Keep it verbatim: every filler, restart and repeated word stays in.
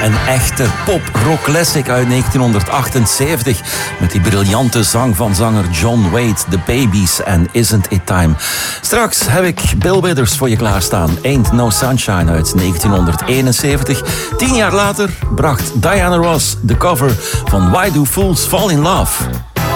Een echte pop-rock classic uit negentienhonderdachtenzeventig. Met die briljante zang van zanger John Waite, The Babies en Isn't It Time. Straks heb ik Bill Withers voor je klaarstaan. Ain't No Sunshine uit negentienhonderdeenenzeventig. Tien jaar later bracht Diana Ross de cover van Why Do Fools Fall in Love.